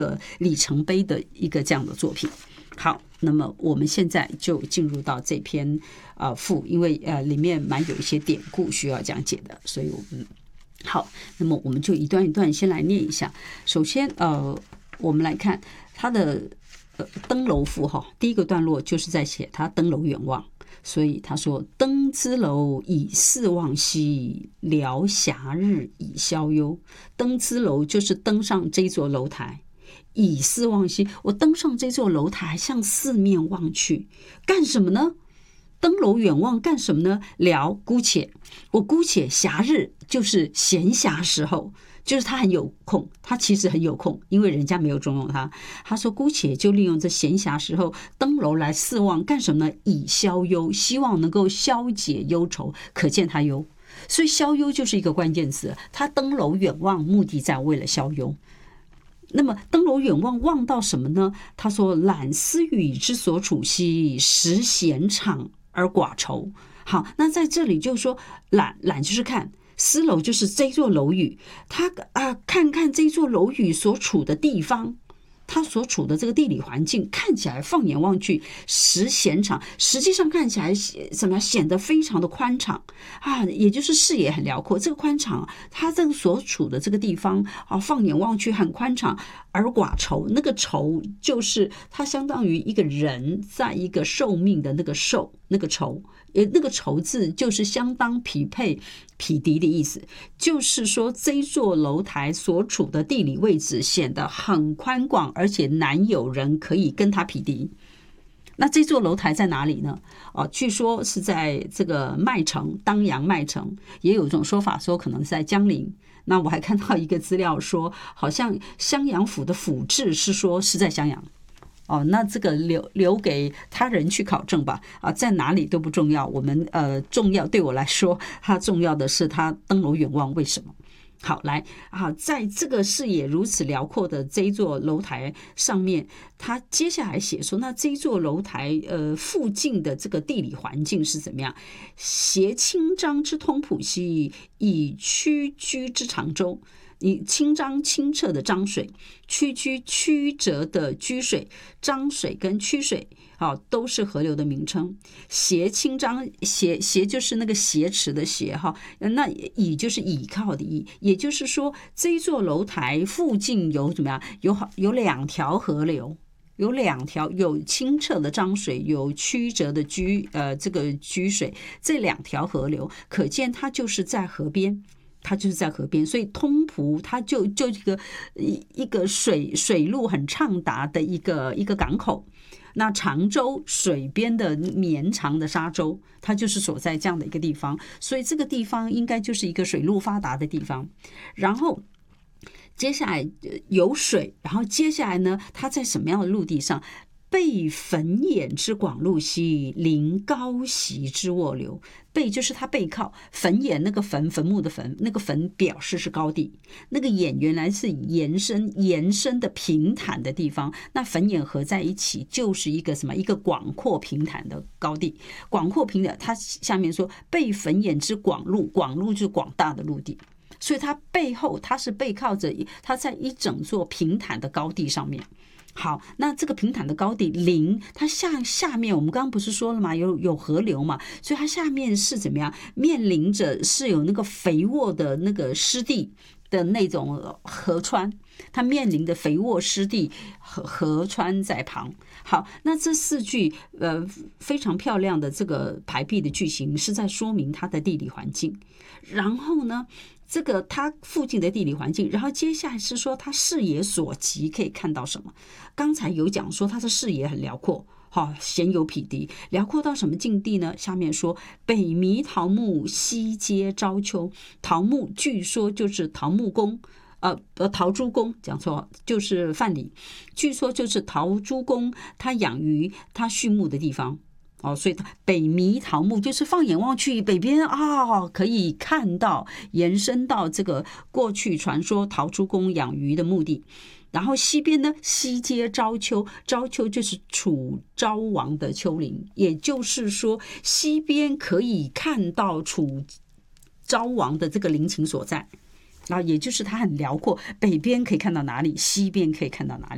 里程碑的一个这样的作品。好，那么我们现在就进入到这篇赋，因为里面蛮有一些典故需要讲解的，所以我们好，那么我们就一段一段先来念一下。首先我们来看他的登楼赋哈，第一个段落就是在写他登楼远望，所以他说：“登兹楼以四望兮，聊暇日以消忧。”登兹楼就是登上这座楼台，以四望兮，我登上这座楼台，向四面望去，干什么呢？登楼远望干什么呢？聊，姑且，我姑且暇日就是闲暇时候，就是他很有空，他其实很有空，因为人家没有重用他。他说姑且就利用这闲暇时候登楼来四望，干什么呢？以消忧，希望能够消解忧愁，可见他忧。所以消忧就是一个关键词，他登楼远望目的在为了消忧。那么登楼远望，望到什么呢？他说：“览思雨之所处兮，时闲场而寡愁。”好，那在这里就是说，览就是看，思楼就是这座楼宇，他看看这座楼宇所处的地方，他所处的这个地理环境，看起来放眼望去，时闲场，实际上看起来怎么样，显得非常的宽敞也就是视野很辽阔。这个宽敞，他这个所处的这个地方放眼望去很宽敞，而寡愁，那个愁就是它相当于一个人在一个寿命的那个寿，那个愁。那个愁字就是相当匹配匹敌的意思，就是说这座楼台所处的地理位置显得很宽广，而且难有人可以跟它匹敌。那这座楼台在哪里呢？据说是在这个麦城，当阳麦城，也有一种说法说可能是在江陵。那我还看到一个资料说，好像襄阳府的府志是说是在襄阳。那这个留给他人去考证吧。在哪里都不重要，我们重要，对我来说，它重要的是他登楼远望，为什么？好，来在这个视野如此辽阔的这一座楼台上面，他接下来写说，那这一座楼台附近的这个地理环境是怎么样？携清漳之通浦兮，以曲居之长洲。你清漳清澈的漳水，曲居曲折的居水，漳水跟曲水都是河流的名称。携清漳，携就是那个挟持的挟那倚就是倚靠的倚，也就是说这一座楼台附近有怎么样？有两条河流。有两条，有清澈的漳水，有曲折的这个居水，这两条河流，可见它就是在河边。它就是在河边，所以通浦它就一个水路很畅达的一个港口。那长洲水边的绵长的沙洲，它就是所在这样的一个地方，所以这个地方应该就是一个水路发达的地方。然后接下来有水，然后接下来呢，它在什么样的陆地上？背汾兖之广路兮，临高息之卧流。背就是它背靠，汾兖那个坟墓的坟，那个坟表示是高地，那个兖原来是延伸的平坦的地方，那汾兖合在一起就是一个什么？一个广阔平坦的高地。广阔平坦，它下面说背汾兖之广路，广路就是广大的陆地。所以它背后，它是背靠着，它在一整座平坦的高地上面。好，那这个平坦的高地临它下面，我们刚刚不是说了吗？有河流嘛，所以它下面是怎么样？面临着是有那个肥沃的那个湿地的那种河川，它面临的肥沃湿地河川在旁。好，那这四句非常漂亮的这个排比的句型是在说明它的地理环境。然后呢，这个它附近的地理环境，然后接下来是说它视野所及可以看到什么。刚才有讲说它的视野很辽阔，鲜有匹敌，辽阔到什么境地呢？下面说北糜桃木，西接朝秋。桃木据说就是桃木公，陶朱公，讲错，就是范蠡。据说就是陶朱公他养鱼他畜牧的地方。所以北糜桃木就是放眼望去，北边可以看到延伸到这个过去传说陶朱公养鱼的目的。然后西边呢，西接昭丘，昭丘就是楚昭王的丘陵，也就是说西边可以看到楚昭王的这个陵寝所在。然后也就是它很辽阔，北边可以看到哪里，西边可以看到哪里。